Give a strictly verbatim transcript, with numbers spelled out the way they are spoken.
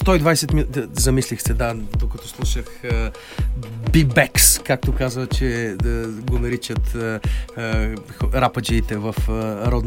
сто и двайсет минути, замислих се, да, докато слушах Бибекс, както казва, че да, го наричат а, а, рападжиите в а, родния